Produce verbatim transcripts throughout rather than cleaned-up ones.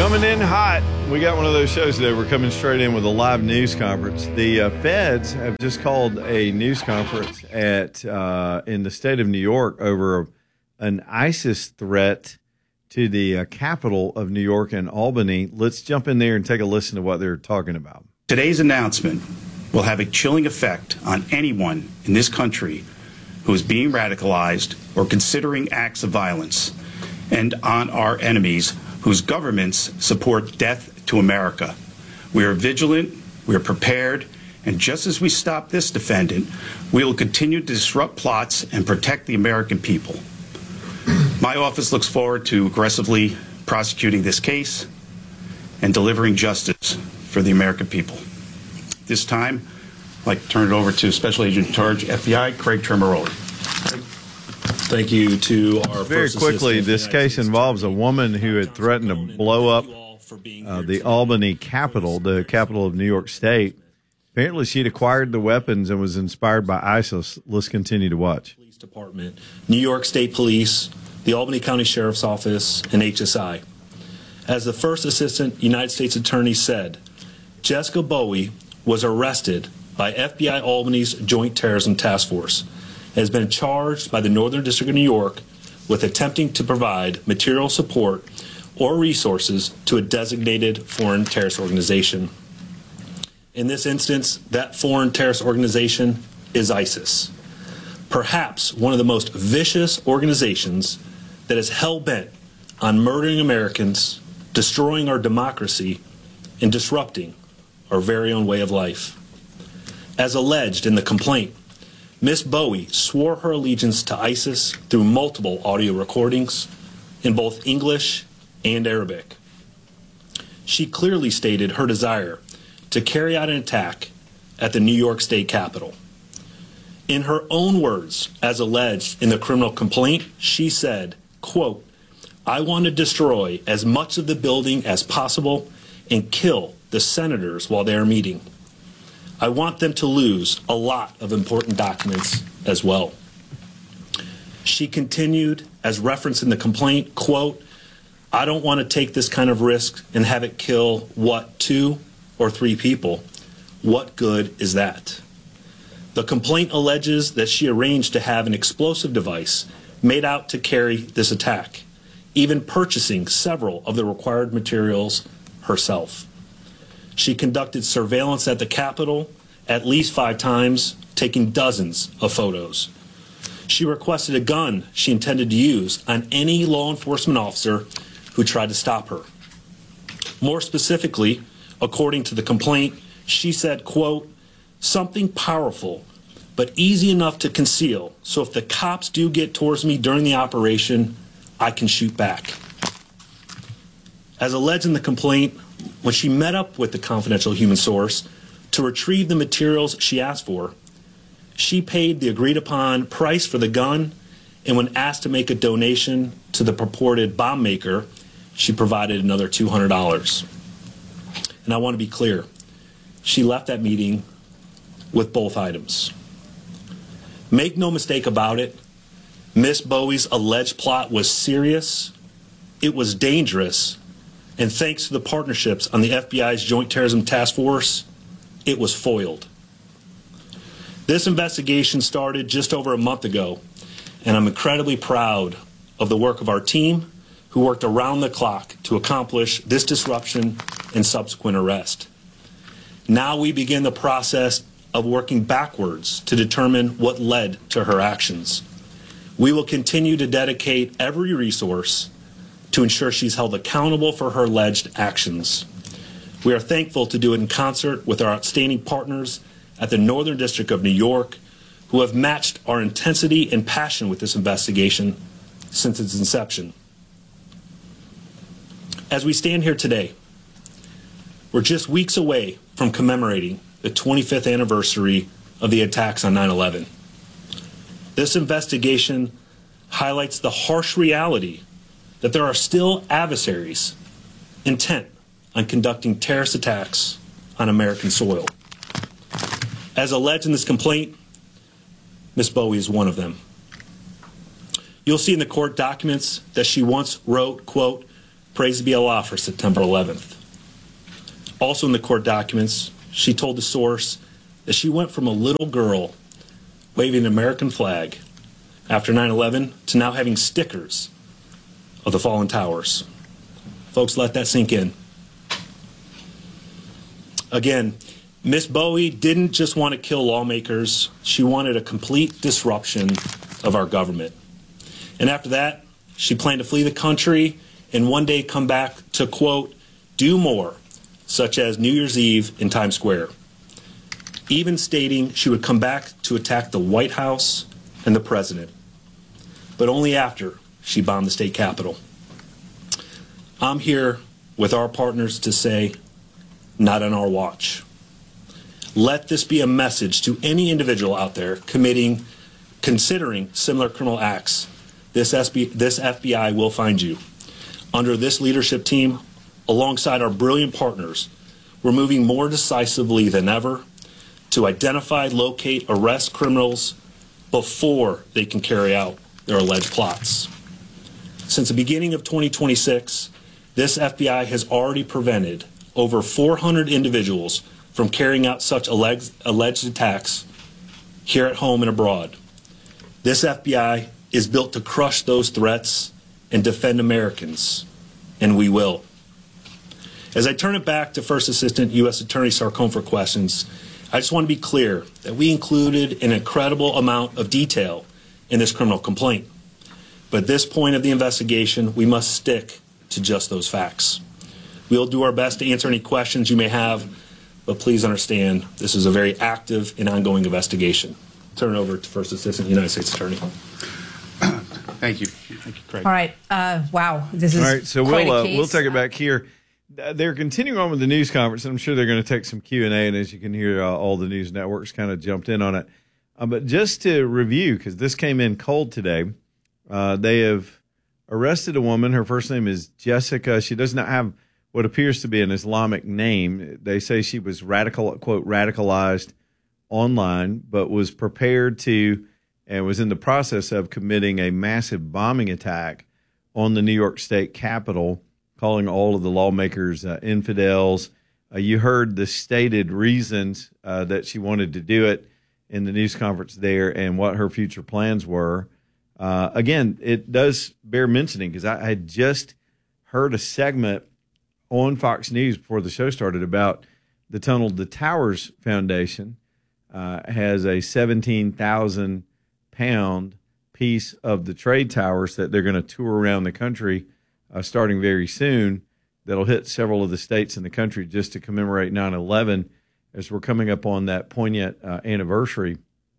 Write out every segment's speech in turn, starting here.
Coming in hot. We got one of those shows today. We're coming straight in with a live news conference. The uh, feds have just called a news conference at uh, in the state of New York over an ISIS threat to the uh, capital of New York and Albany. Let's jump in there and take a listen to what they're talking about. Today's announcement will have a chilling effect on anyone in this country who is being radicalized or considering acts of violence, and on our enemies whose governments support death to America. We are vigilant, we are prepared, and just as we stop this defendant, we will continue to disrupt plots and protect the American people. My office looks forward to aggressively prosecuting this case and delivering justice for the American people. This time, I'd like to turn it over to Special Agent in Charge, F B I, Craig Tremaroli. Thank you to our Very first quickly, assistant this United case States involves a Attorney, woman who had Counselor threatened to Conan. blow up Thank you all for being uh, here the today. Albany Capitol, the capital of New York State. Apparently, she'd acquired the weapons and was inspired by ISIS. Let's continue to watch. Police Department, New York State Police, the Albany County Sheriff's Office, and H S I. As the first assistant United States Attorney said, Jessica Bowie was arrested by F B I Albany's Joint Terrorism Task Force and has been charged by the Northern District of New York with attempting to provide material support or resources to a designated foreign terrorist organization. In this instance, that foreign terrorist organization is ISIS, perhaps one of the most vicious organizations that is hell-bent on murdering Americans, destroying our democracy, and disrupting our very own way of life. As alleged in the complaint, Miz Bowie swore her allegiance to ISIS through multiple audio recordings in both English and Arabic. She clearly stated her desire to carry out an attack at the New York State Capitol. In her own words, as alleged in the criminal complaint, she said, quote, I want to destroy as much of the building as possible and kill the senators while they are meeting. I want them to lose a lot of important documents as well. She continued, as referenced in the complaint, quote, I don't want to take this kind of risk and have it kill, what, two or three people. What good is that? The complaint alleges that she arranged to have an explosive device made out to carry this attack, even purchasing several of the required materials herself. She conducted surveillance at the Capitol at least five times, taking dozens of photos. She requested a gun she intended to use on any law enforcement officer who tried to stop her. More specifically, according to the complaint, she said, quote, something powerful but easy enough to conceal, so if the cops do get towards me during the operation, I can shoot back. As alleged in the complaint, when she met up with the confidential human source to retrieve the materials she asked for, she paid the agreed upon price for the gun, and when asked to make a donation to the purported bomb maker, she provided another two hundred dollars. And I want to be clear, she left that meeting with both items. Make no mistake about it, Miss Bowie's alleged plot was serious, it was dangerous, and thanks to the partnerships on the F B I's Joint Terrorism Task Force, it was foiled. This investigation started just over a month ago, and I'm incredibly proud of the work of our team, who worked around the clock to accomplish this disruption and subsequent arrest. Now we begin the process of working backwards to determine what led to her actions. We will continue to dedicate every resource to ensure she's held accountable for her alleged actions. We are thankful to do it in concert with our outstanding partners at the Northern District of New York, who have matched our intensity and passion with this investigation since its inception. As we stand here today, we're just weeks away from commemorating the twenty-fifth anniversary of the attacks on nine eleven. This investigation highlights the harsh reality that there are still adversaries intent on conducting terrorist attacks on American soil. As alleged in this complaint, Miz Bowie is one of them. You'll see in the court documents that she once wrote, quote, Praise be Allah for September eleventh. Also in the court documents, she told the source that she went from a little girl waving an American flag after nine eleven to now having stickers of the fallen towers. Folks, let that sink in. Again, Miss Bowie didn't just want to kill lawmakers. She wanted a complete disruption of our government. And after that, she planned to flee the country and one day come back to, quote, do more, such as New Year's Eve in Times Square, even stating she would come back to attack the White House and the president, but only after she bombed the state capitol. I'm here with our partners to say, not on our watch. Let this be a message to any individual out there committing, considering similar criminal acts. This, S B, this F B I will find you. Under this leadership team, alongside our brilliant partners, we're moving more decisively than ever to identify, locate, arrest criminals before they can carry out their alleged plots. Since the beginning of twenty twenty-six, this F B I has already prevented over four hundred individuals from carrying out such alleged, alleged attacks here at home and abroad. This F B I is built to crush those threats and defend Americans, and we will. As I turn it back to First Assistant U S Attorney Sarcone for questions, I just want to be clear that we included an incredible amount of detail in this criminal complaint. But at this point of the investigation, we must stick to just those facts. We'll do our best to answer any questions you may have, but please understand this is a very active and ongoing investigation. Turn it over to First Assistant United States Attorney. Thank you. Thank you, Craig. All right. Uh, wow. This is all right. So quite we'll a uh, case. we'll take it back here. They're continuing on with the news conference, and I'm sure they're going to take some Q and A. And as you can hear, uh, all the news networks kind of jumped in on it. Uh, but just to review, because this came in cold today, uh, they have arrested a woman. Her first name is Jessica. She does not have what appears to be an Islamic name. They say she was radical, quote, radicalized online, but was prepared to and was in the process of committing a massive bombing attack on the New York State Capitol, calling all of the lawmakers uh, infidels. Uh, you heard the stated reasons uh, that she wanted to do it in the news conference there and what her future plans were. Uh, again, it does bear mentioning because I, I had just heard a segment on Fox News before the show started about the Tunnel to Towers Foundation uh, has a seventeen thousand pound piece of the trade towers that they're going to tour around the country uh, starting very soon. That'll hit several of the states in the country just to commemorate nine eleven as we're coming up on that poignant uh, anniversary,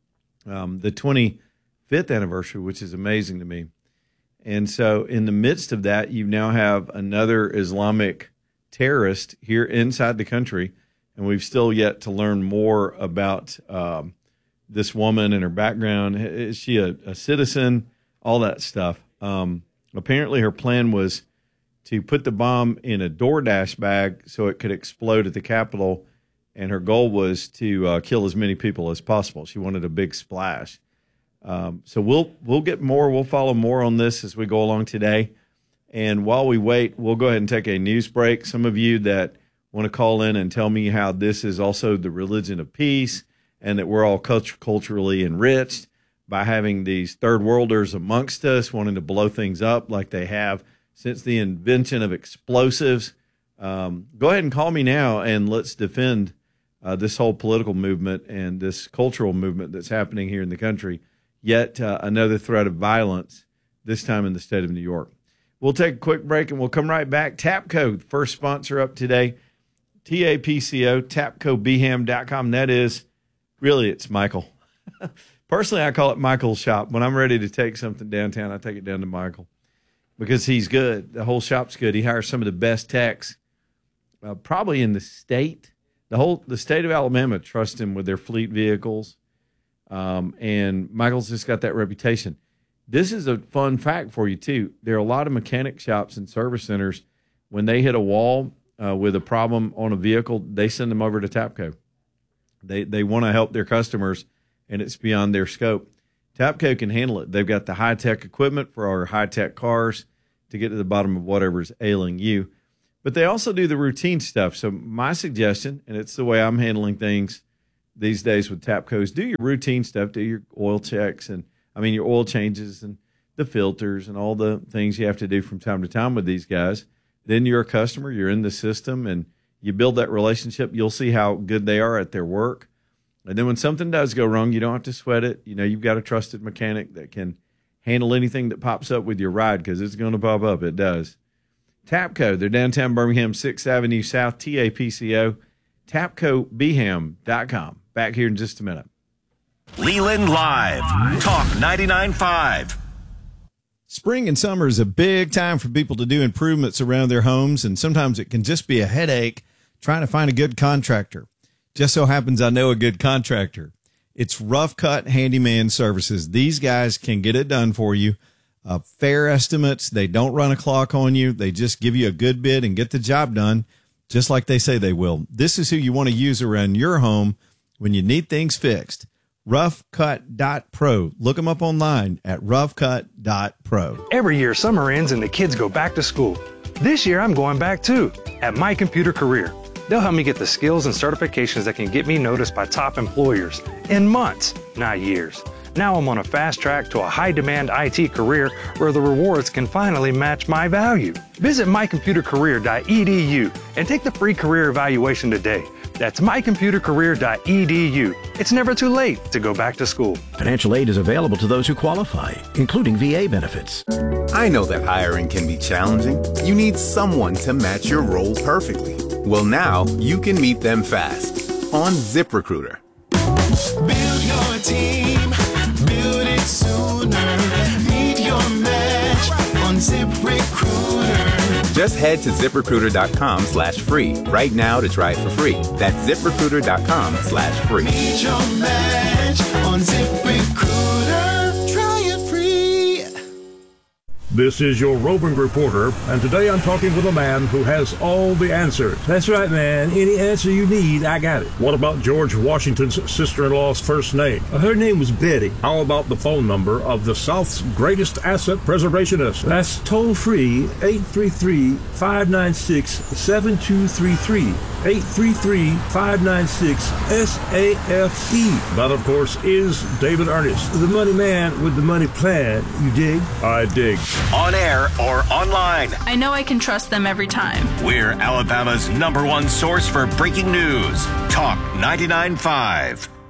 um, the twenty-fifth anniversary, which is amazing to me. And so in the midst of that, you now have another Islamic terrorist here inside the country, and we've still yet to learn more about um, this woman and her background. Is she a, a citizen? All that stuff. Um, apparently her plan was to put the bomb in a DoorDash bag so it could explode at the Capitol, and her goal was to uh, kill as many people as possible. She wanted a big splash. Um, so we'll we'll get more. We'll follow more on this as we go along today. And while we wait, we'll go ahead and take a news break. Some of you that want to call in and tell me how this is also the religion of peace and that we're all culture, culturally enriched by having these third worlders amongst us wanting to blow things up like they have since the invention of explosives. Um, go ahead and call me now, and let's defend uh, this whole political movement and this cultural movement that's happening here in the country. Yet uh, another threat of violence, this time in the state of New York. We'll take a quick break, and we'll come right back. Tapco, first sponsor up today, T A P C O, tapco b ham dot com. That is, really, it's Michael. Personally, I call it Michael's shop. When I'm ready to take something downtown, I take it down to Michael because he's good. The whole shop's good. He hires some of the best techs, uh, probably in the state. The whole the state of Alabama trusts him with their fleet vehicles, um, and Michael's just got that reputation. This is a fun fact for you, too. There are a lot of mechanic shops and service centers. When they hit a wall uh, with a problem on a vehicle, they send them over to Tapco. They they want to help their customers, and it's beyond their scope. Tapco can handle it. They've got the high-tech equipment for our high-tech cars. to get to the bottom of whatever's ailing you. But they also do the routine stuff. So my suggestion, and it's the way I'm handling things these days with Tapco, is do your routine stuff, do your oil checks, and I mean your oil changes and the filters and all the things you have to do from time to time with these guys. Then you're a customer, you're in the system, and you build that relationship. You'll see how good they are at their work. And then when something does go wrong, you don't have to sweat it. You know, you've got a trusted mechanic that can handle anything that pops up with your ride, because it's going to pop up. It does. Tapco, they're downtown Birmingham, sixth Avenue South, T A P C O, tapco b ham dot com. Back here in just a minute. Leland Live, Talk ninety-nine point five. Spring and summer is a big time for people to do improvements around their homes, and sometimes it can just be a headache trying to find a good contractor. Just so happens I know a good contractor. It's Rough Cut Handyman Services. These guys can get it done for you. Uh, fair estimates. They don't run a clock on you. They just give you a good bid and get the job done just like they say they will. This is who you want to use around your home when you need things fixed. rough cut dot pro. Look them up online at rough cut dot pro. Every year, summer ends and the kids go back to school. This year, I'm going back too, at My Computer Career. They'll help me get the skills and certifications that can get me noticed by top employers in months, not years. Now I'm on a fast track to a high-demand I T career where the rewards can finally match my value. Visit my computer career dot e d u and take the free career evaluation today. That's my computer career dot e d u. It's never too late to go back to school. Financial aid is available to those who qualify, including V A benefits. I know that hiring can be challenging. You need someone to match your role perfectly. Well, now you can meet them fast on ZipRecruiter. Build your team, build it sooner. Meet your match on ZipRecruiter. Just head to ZipRecruiter.com slash free right now to try it for free. That's ZipRecruiter.com slash free. Meet your match on ZipRecruiter. Try it free. This is your roving reporter, and today I'm talking with a man who has all the answers. That's right, man. Any answer you need, I got it. What about George Washington's sister-in-law's first name? Uh, her name was Betty. How about the phone number of the South's greatest asset preservationist? That's toll-free, eight three three, five nine six, seven two three three. eight three three, five nine six, S A F E. That, of course, is David Ernest. The money man with the money plan, you dig? I dig. On air or online, I know I can trust them every time. We're Alabama's number one source for breaking news. Talk ninety-nine point five.